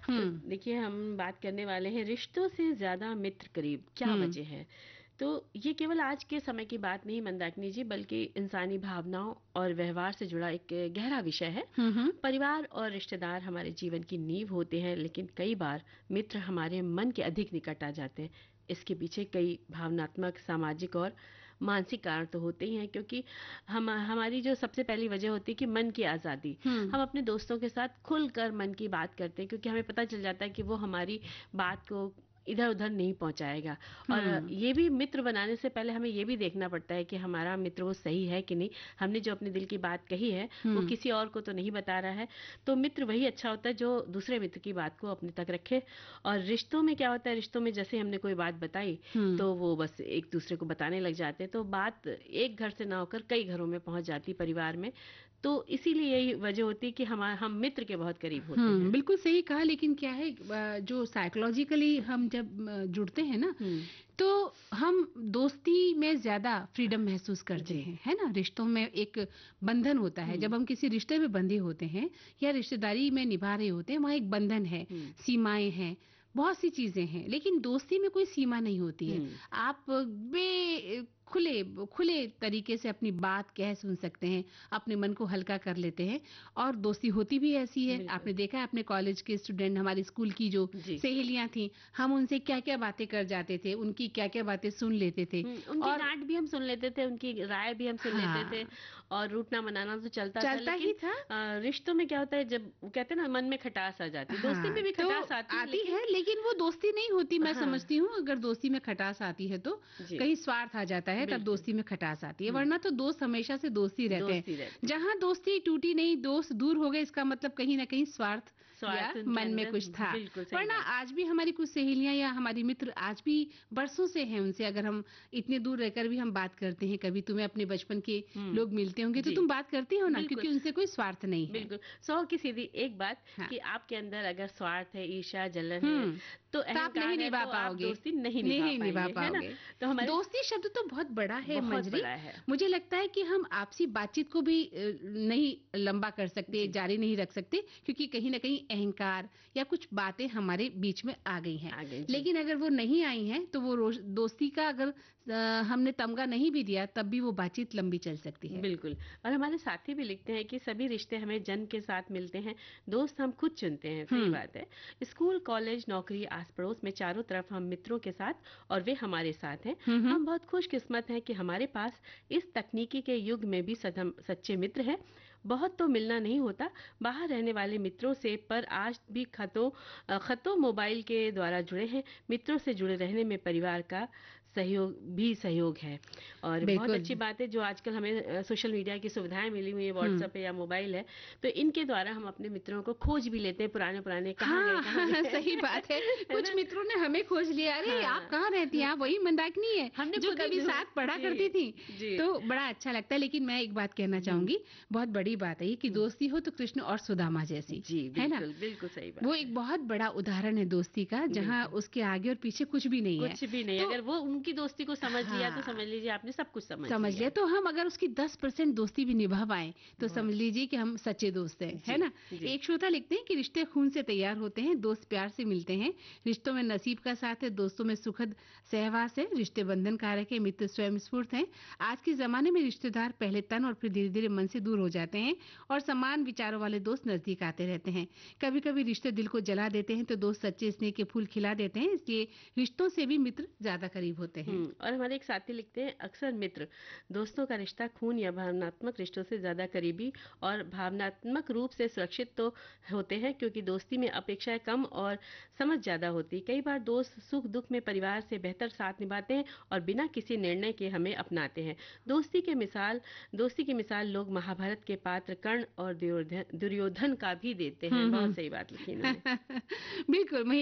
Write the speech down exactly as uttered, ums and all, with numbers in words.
तो हम्म। देखिए, हम बात करने वाले हैं रिश्तों से ज्यादा मित्र करीब, क्या हम्म। वजह है। तो ये केवल आज के समय की बात नहीं मंदाकिनी जी, बल्कि इंसानी भावनाओं और व्यवहार से जुड़ा एक गहरा विषय है। हम्म। परिवार और रिश्तेदार हमारे जीवन की नींव होते हैं, लेकिन कई बार मित्र हमारे मन के अधिक निकट आ जाते हैं। इसके पीछे कई भावनात्मक, सामाजिक और मानसिक कारण तो होते ही हैं, क्योंकि हम हमारी जो सबसे पहली वजह होती है कि मन की आज़ादी। हम्म। हम अपने दोस्तों के साथ खुलकर मन की बात करते हैं, क्योंकि हमें पता चल जाता है कि वो हमारी बात को इधर उधर नहीं पहुंचाएगा। और हम्म। ये भी, मित्र बनाने से पहले हमें ये भी देखना पड़ता है कि हमारा मित्र वो सही है कि नहीं, हमने जो अपने दिल की बात कही है वो हम्म। किसी और को तो नहीं बता रहा है। तो मित्र वही अच्छा होता है जो दूसरे मित्र की बात को अपने तक रखे। और रिश्तों में क्या होता है, रिश्तों में जैसे हमने कोई बात बताई हम्म। तो वो बस एक दूसरे को बताने लग जाते हैं, तो बात एक घर से ना होकर कई घरों में पहुंच जाती परिवार में। तो इसीलिए यही वजह होती है कि हम हम मित्र के बहुत करीब होते हम्म, हैं। बिल्कुल सही कहा। लेकिन क्या है, अ, जो साइकोलॉजिकली हम जब अ, जुड़ते हैं ना, हम्म। तो हम दोस्ती में ज्यादा फ्रीडम महसूस करते जी। हैं, है ना। रिश्तों में एक बंधन होता है। हम्म। जब हम किसी रिश्ते में बंधे होते हैं या रिश्तेदारी में निभा रहे होते हैं, वहाँ एक बंधन है, हम्म। सीमाएं हैं, बहुत सी चीजें हैं। लेकिन दोस्ती में कोई सीमा नहीं होती है। हम्म। आप बे खुले खुले तरीके से अपनी बात कह सुन सकते हैं, अपने मन को हल्का कर लेते हैं। और दोस्ती होती भी ऐसी है। बिल्कुल। आपने देखा है अपने कॉलेज के स्टूडेंट, हमारे स्कूल की जो जी। सहेलियां थी, हम उनसे क्या क्या बातें कर जाते थे, उनकी क्या क्या बातें सुन लेते थे। हम्म, उनकी और डांट भी हम सुन लेते थे, उनकी राय भी हम सुन लेते थे। हाँ, और रूठना मनाना तो चलता था, चलता ही लेकिन था। अ, रिश्तों में क्या होता है, जब वो कहते हैं ना मन में खटास आ जाती है, दोस्ती हाँ, में भी तो खटास आती है, आती लेकिन है, लेकिन वो दोस्ती नहीं होती। मैं हाँ। समझती हूँ, अगर दोस्ती में खटास आती है तो जी। कहीं स्वार्थ आ जाता है, तब बिल्कुल। दोस्ती में खटास आती है। हम्म। वरना तो दोस्त हमेशा से दोस्त ही रहते हैं। दोस्ती रहती है। जहाँ दोस्ती टूटी नहीं, दोस्त दूर हो गए, इसका मतलब कहीं ना कहीं स्वार्थ या स्वार्थ उनके मन में अंदर, कुछ था। बिल्कुल सही वरना बात। आज भी हमारी कुछ सहेलियां या हमारी मित्र आज भी बरसों से हैं। उनसे अगर हम इतने दूर रहकर भी हम बात करते हैं, कभी तुम्हें अपने बचपन के हम्म। लोग मिलते होंगे तो जी। तुम बात करती हो ना, बिल्कुल। क्योंकि उनसे कोई स्वार्थ नहीं है। बिल्कुल। सौ की सीधी एक बात, हाँ। कि आपके अंदर अगर स्वार्थ है, ईर्ष्या, जलन है, हम्म, तो तो आप नहीं अहंकार है, निभा तो आप पाओगे, दोस्ती नहीं निभा नहीं निभा पाएंगे, है ना। पाओगे। तो हमारे दोस्ती शब्द तो बहुत बड़ा है बहुत मंजरी। बड़ा है। मुझे लगता है कि हम आपसी बातचीत को भी अ, नहीं लंबा कर सकते, जी। जारी नहीं रख सकते, क्योंकि कहीं ना कहीं अहंकार या कुछ बातें हमारे बीच में आ गई हैं। आ गई। जी। लेकिन अगर वो नहीं आई हैं, तो वो रोज- दोस्ती का अगर अ, हमने तमगा नहीं भी दिया, तब भी वो बातचीत लंबी चल सकती है। बिल्कुल। और हमारे साथी भी लिखते हैं कि सभी रिश्ते हमें जन्म के साथ मिलते हैं, दोस्त हम खुद चुनते हैं। सही हम्म। बात है। स्कूल, कॉलेज, नौकरी, आस पड़ोस में चारों तरफ हम मित्रों के साथ, और वे हमारे साथ हैं। हम्म। हम्म। हम बहुत खुशकिस्मत हैं कि हमारे पास इस तकनीकी के युग में भी सदम सच्चे मित्र हैं। बहुत तो मिलना नहीं होता बाहर रहने वाले मित्रों से, पर आज भी खतों अ, खतों मोबाइल के द्वारा जुड़े हैं। मित्रों से जुड़े रहने में परिवार का सहयोग भी सहयोग है। और बहुत बिल्कुल। अच्छी बात है जो आजकल हमें अ, सोशल मीडिया की सुविधाएं मिली हुई है, हम्म। व्हाट्सएप है या मोबाइल है, तो इनके द्वारा हम अपने मित्रों को खोज भी लेते हैं, पुराने पुराने कहाँ गए हाँ, कहाँ हाँ, गए सही बात है। है कुछ ना। मित्रों ने हमें खोज लिया, अरे आप हाँ। कहाँ रहती हैं, आप वही मंदाकिनी है हमने जो खुद ही कभी जो साथ पढ़ा जी। करती थी। जी। तो बड़ा अच्छा लगता है। लेकिन मैं एक बात कहना हम्म। चाहूंगी, बहुत बड़ी बात है ये कि हम्म। दोस्ती हो तो कृष्ण और सुदामा जैसी, जी। है ना। बिल्कुल बिल्कुल सही वो बात है। एक बहुत बड़ा उदाहरण है दोस्ती का, जहाँ बिल्कुल। उसके आगे और पीछे कुछ भी नहीं है। कुछ भी नहीं, तो अगर वो उनकी दोस्ती को समझ लिया तो समझ हाँ, लीजिए आपने सब कुछ समझ समझ लिया। लिया। तो हम अगर उसकी दस परसेंट दोस्ती भी निभा पाए, तो बहुत। समझ लीजिए कि हम सच्चे दोस्त हैं, है जी। ना। जी। एक श्रोता लिखते हैं कि रिश्ते खून से तैयार होते हैं, दोस्त प्यार से मिलते हैं। रिश्तों में नसीब का साथ है, दोस्तों में सुखद सहवास है। रिश्ते बंधन कारक है, मित्र स्वयं स्फूर्त हैं। आज के जमाने में रिश्तेदार पहले तन और फिर धीरे धीरे मन से दूर हो जाते हैं, और समान विचारों वाले दोस्त नजदीक आते रहते हैं। कभी कभी रिश्ते दिल को जला देते हैं, तो दोस्त सच्चे स्नेह के फूल खिला देते हैं। इसलिए रिश्तों से भी मित्र ज्यादा करीब होते हैं। हम्म। और हमारे एक साथी लिखते हैं, अक्सर मित्र दोस्तों का रिश्ता खून या भावनात्मक रिश्तों से ज्यादा करीबी और भावनात्मक रूप से सुरक्षित तो होते हैं, क्योंकि दोस्ती में अपेक्षाएं कम और समझ ज्यादा होती। कई बार दोस्त सुख दुख में परिवार से बेहतर साथ निभाते हैं और बिना किसी निर्णय के हमें अपनाते हैं। दोस्ती के मिसाल दोस्ती की मिसाल लोग महाभारत के पात्र कर्ण और दुर्योधन दुर्योधन का भी देते हैं। हम्म। बहुत हम्म। सही बात लिखी इन्होंने। बिल्कुल।